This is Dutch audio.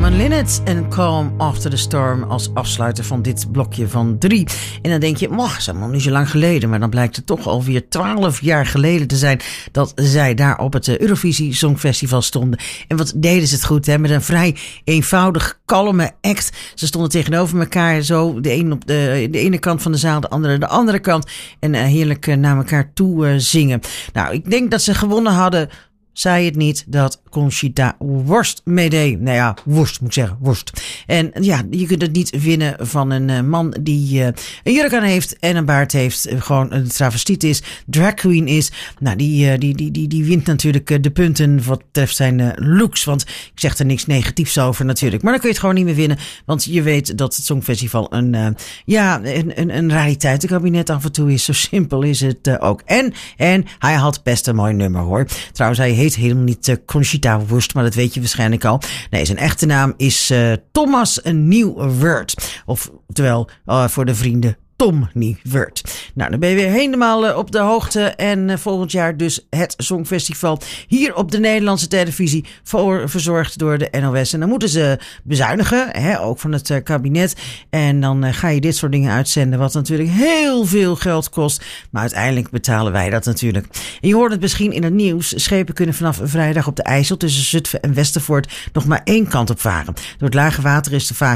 Simon Linnet en Calm After the Storm als afsluiter van dit blokje van 3. En dan denk je, dat is helemaal niet zo lang geleden. Maar dan blijkt het toch alweer 12 jaar geleden te zijn dat zij daar op het Eurovisie Songfestival stonden. En wat deden ze het goed, hè? Met een vrij eenvoudig, kalme act. Ze stonden tegenover elkaar zo, de een op de ene kant van de zaal, de andere de andere kant. En heerlijk naar elkaar toe zingen. Nou, ik denk dat ze gewonnen hadden. Zei het niet dat Conchita Wurst meedeed. Nou ja, Wurst moet ik zeggen, Wurst. En ja, je kunt het niet winnen van een man die een jurk aan heeft en een baard heeft. Gewoon een travestiet is, drag queen is. Nou, die wint natuurlijk de punten wat betreft zijn looks. Want ik zeg er niks negatiefs over natuurlijk. Maar dan kun je het gewoon niet meer winnen. Want je weet dat het Songfestival een rariteitenkabinet af en toe is. Zo simpel is het ook. En hij had best een mooi nummer hoor. Trouwens, hij heet helemaal niet Conchita Wurst, maar dat weet je waarschijnlijk al. Nee, zijn echte naam is Thomas Nieuwwert. Oftewel, voor de vrienden Tom Nieuwwert. Nou, dan ben je weer helemaal op de hoogte. En volgend jaar dus het Songfestival hier op de Nederlandse televisie. Verzorgd door de NOS. En dan moeten ze bezuinigen, hè, ook van het kabinet. En dan ga je dit soort dingen uitzenden, wat natuurlijk heel veel geld kost. Maar uiteindelijk betalen wij dat natuurlijk. En je hoort het misschien in het nieuws. Schepen kunnen vanaf vrijdag op de IJssel tussen Zutphen en Westervoort nog maar één kant op varen. Door het lage water is de